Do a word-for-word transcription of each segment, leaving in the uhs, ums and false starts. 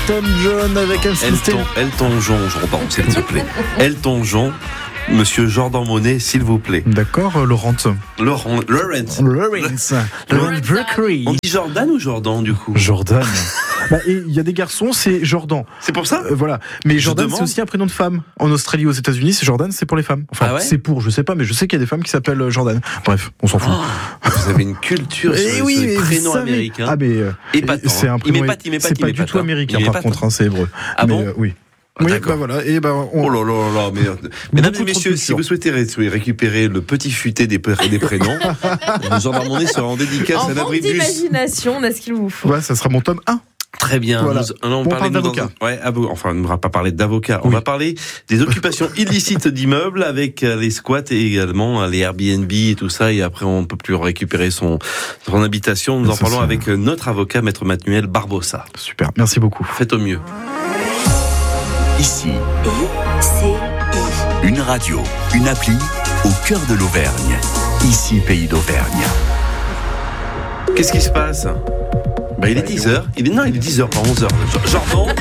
Elton John avec un Elton, Elton John, Jordan, s'il te plaît. Elton John, Monsieur Jordan Monet, s'il vous plaît. D'accord, Laurent. Laurent, Lawrence. Lawrence. Lawrence Berkeley. On dit Jordan ou Jordan du coup? Jordan. Bah, et il y a des garçons, c'est Jordan. C'est pour ça euh, Voilà. Mais je Jordan, demande. c'est aussi un prénom de femme. En Australie, aux États-Unis, c'est Jordan, c'est pour les femmes. Enfin, ah ouais c'est pour, je sais pas, mais je sais qu'il y a des femmes qui s'appellent Jordan. Bref, on s'en fout. Oh, vous avez une culture sur, et oui, sur les prénoms savez... américains. Ah, mais. Euh, épatant. C'est un prénom. Il m'épate, il m'épate, c'est il pas m'épate, du tout hein. américain, Il par m'épate. contre, hein, c'est hébreu. Ah mais, bon euh, Oui. Ah, oui, d'accord. bah voilà. Et ben, on... Oh là là là, mais... Mesdames et messieurs, si vous souhaitez récupérer le petit futé des, des prénoms, Jordan Monet sera en dédicace en à l'abri manque de bus. d'imagination, on a ce qu'il vous faut. Ouais, ça sera mon tome un. Très bien. Voilà. Nous, on, bon, parlait, on parle d'avocat. Dans... Ouais, avo... enfin, on ne va pas parler d'avocat. Oui. On va parler des occupations illicites d'immeubles avec les squats et également les Airbnb et tout ça. Et après, on ne peut plus récupérer son, son habitation. Nous en parlons avec notre avocat, Maître Manuel Barbosa. Super. Merci beaucoup. Faites au mieux. Ici, une radio, une appli au cœur de l'Auvergne. Ici, Pays d'Auvergne. Qu'est-ce qui se passe? Bah, il est dix heures. Il est... Non, il est dix heures, pas onze heures. Jordan.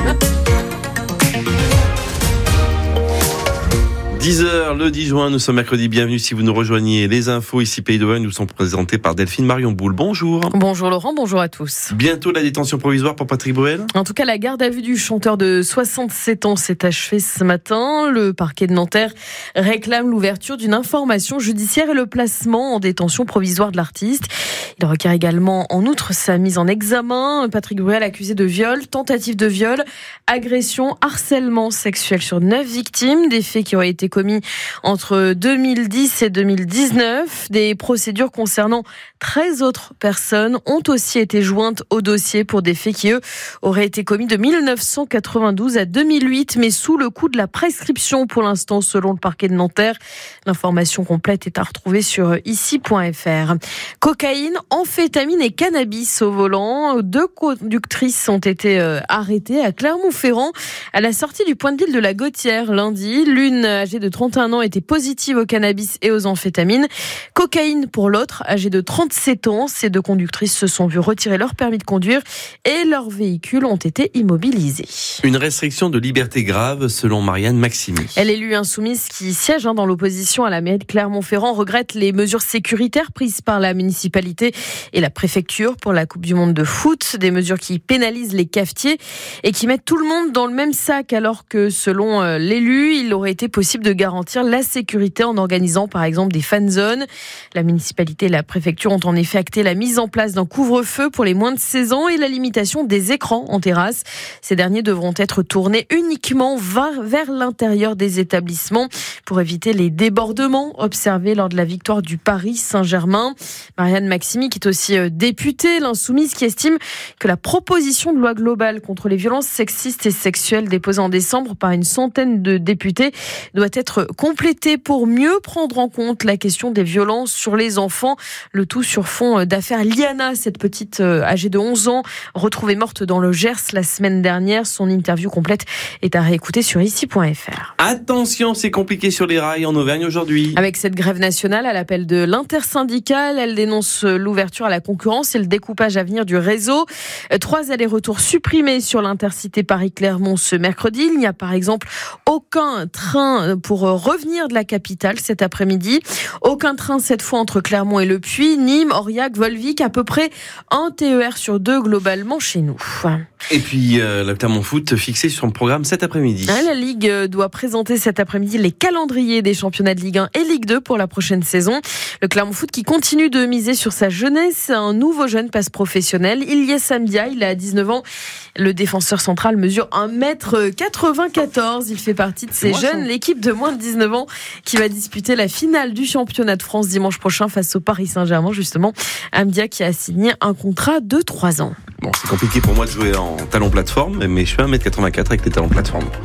dix heures, le dix juin, nous sommes mercredi. Bienvenue si vous nous rejoignez. Les infos ici Pays d'Auvergne nous sont présentées par Delphine Marion Boule. Bonjour. Bonjour Laurent, bonjour à tous. Bientôt la détention provisoire pour Patrick Bruel. En tout cas, la garde à vue du chanteur de soixante-sept ans s'est achevée ce matin. Le parquet de Nanterre réclame l'ouverture d'une information judiciaire et le placement en détention provisoire de l'artiste. Il requiert également en outre sa mise en examen. Patrick Bruel accusé de viol, tentative de viol, agression, harcèlement sexuel sur neuf victimes, des faits qui auraient été commis entre deux mille dix et deux mille dix-neuf. Des procédures concernant treize autres personnes ont aussi été jointes au dossier pour des faits qui, eux, auraient été commis de mille neuf cent quatre-vingt-douze à deux mille huit, mais sous le coup de la prescription pour l'instant, selon le parquet de Nanterre. L'information complète est à retrouver sur ici point f r. Cocaïne, amphétamine et cannabis au volant. Deux conductrices ont été arrêtées à Clermont-Ferrand à la sortie du point de ville de la Gautière lundi. L'une, âgée de trente et un ans, était positive au cannabis et aux amphétamines. Cocaïne pour l'autre, âgée de trente-sept ans. Ces deux conductrices se sont vues retirer leur permis de conduire et leurs véhicules ont été immobilisés. Une restriction de liberté grave selon Marianne Maximi. Elle, élue insoumise qui siège dans l'opposition à la mairie de Clermont-Ferrand, regrette les mesures sécuritaires prises par la municipalité et la préfecture pour la Coupe du Monde de foot. Des mesures qui pénalisent les cafetiers et qui mettent tout le monde dans le même sac, alors que selon l'élu, il aurait été possible de garantir la sécurité en organisant par exemple des fan zones. La municipalité et la préfecture ont en effet acté la mise en place d'un couvre-feu pour les moins de seize ans et la limitation des écrans en terrasse. Ces derniers devront être tournés uniquement vers l'intérieur des établissements pour éviter les débordements observés lors de la victoire du Paris Saint-Germain. Marianne Maximi, qui est aussi députée, l'insoumise, qui estime que la proposition de loi globale contre les violences sexistes et sexuelles déposée en décembre par une centaine de députés doit être complétée pour mieux prendre en compte la question des violences sur les enfants. Le tout sur fond d'affaire Liana, cette petite âgée de onze ans, retrouvée morte dans le Gers la semaine dernière. Son interview complète est à réécouter sur ici point f r. Attention, c'est compliqué sur les rails en Auvergne aujourd'hui. Avec cette grève nationale à l'appel de l'intersyndicale, elle dénonce l'ouverture à la concurrence et le découpage à venir du réseau. Trois allers-retours supprimés sur l'intercité Paris-Clermont ce mercredi. Il n'y a par exemple aucun train pour revenir de la capitale cet après-midi. Aucun train cette fois entre Clermont et Le Puy, Nîmes, Aurillac, Volvic, à peu près un T E R sur deux globalement chez nous. Et puis euh, le Clermont Foot fixé sur le programme cet après-midi. La Ligue doit présenter cet après-midi les calendriers des championnats de Ligue un et Ligue deux pour la prochaine saison. Le Clermont Foot qui continue de miser sur sa jeunesse. Un nouveau jeune passe professionnel. Ilyes Amdia, il a dix-neuf ans. Le défenseur central mesure un mètre quatre-vingt-quatorze. Il fait partie de ces jeunes. L'équipe de moins de dix-neuf ans qui va disputer la finale du championnat de France dimanche prochain face au Paris Saint-Germain, justement. Amdia qui a signé un contrat de trois ans. Bon, c'est compliqué pour moi de jouer en talon plateforme, mais je fais un mètre quatre-vingt-quatre avec les talons plateforme.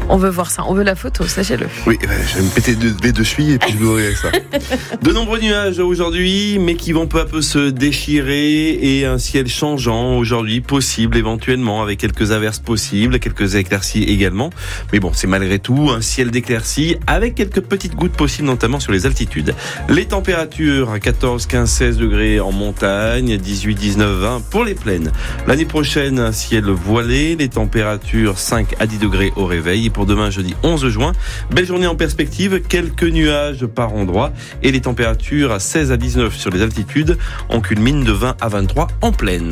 On veut voir ça, on veut la photo, sachez-le. Oui, je vais me péter de, de, de suie et puis je vous aurai ça. De nombreux nuages aujourd'hui, mais qui vont peu à peu se déchirer et un ciel changeant aujourd'hui, possible éventuellement, avec quelques averses possibles, quelques éclaircies également. Mais bon, c'est malgré tout un ciel d'éclaircies avec quelques petites gouttes possibles, notamment sur les altitudes. Les températures, quatorze, quinze, seize degrés en montagne, dix-huit, dix-neuf, vingt pour les plaines. L'année prochaine, un ciel voilé, les températures cinq à dix degrés au réveil. Et pour demain, jeudi onze juin, belle journée en perspective, quelques nuages par endroit et les températures à seize à dix-neuf sur les altitudes. On culmine de vingt à vingt-trois en plaine.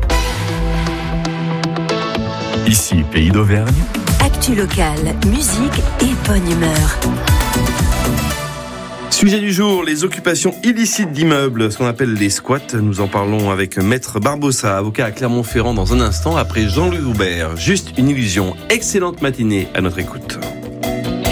Ici, Pays d'Auvergne. Actu locale, musique et bonne humeur. Sujet du jour, les occupations illicites d'immeubles, ce qu'on appelle les squats. Nous en parlons avec Maître Barbossa, avocat à Clermont-Ferrand dans un instant, après Jean-Louis Houbert. Juste une illusion. Excellente matinée à notre écoute.